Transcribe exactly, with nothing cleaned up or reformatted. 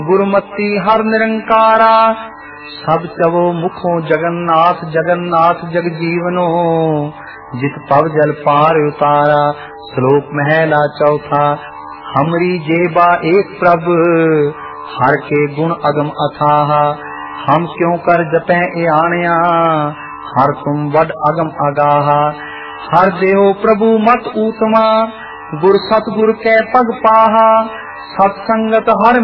गुरुमति हर निरंकारा, सब चवो मुखों जगन्नाथ जगन्नाथ जग जीवनो, जित पव जल पार उतारा। श्लोक महला चौथा। हमरी जेबा एक प्रभ, हर के गुण अगम अथाहा। हम क्यों कर जपे ए आणिया, हर तुम वड अगम अगाहा। हर देहो प्रभु मत ऊतमा, गुर सतगुर कै पग पाहा। सत संगत हर